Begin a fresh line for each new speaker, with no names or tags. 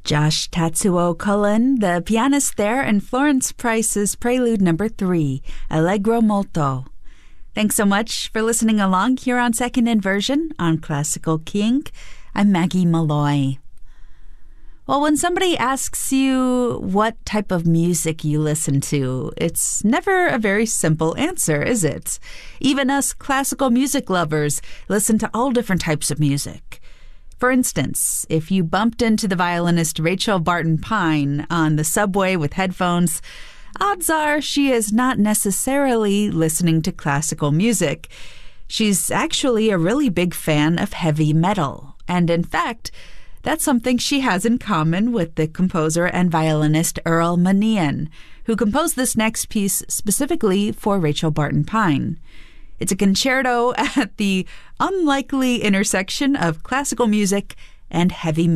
Josh Tatsuo Cullen, the pianist there, and Florence Price's Prelude No. 3, Allegro Molto. Thanks so much for listening along here on Second Inversion on Classical King. I'm Maggie Malloy. Well, when somebody asks you what type of music you listen to, it's never a very simple answer, is it? Even us classical music lovers listen to all different types of music. For instance, if you bumped into the violinist Rachel Barton Pine on the subway with headphones, odds are she is not necessarily listening to classical music. She's actually a really big fan of heavy metal. And in fact, that's something she has in common with the composer and violinist Earl Mannion, who composed this next piece specifically for Rachel Barton Pine. It's a concerto at the unlikely intersection of classical music and heavy metal.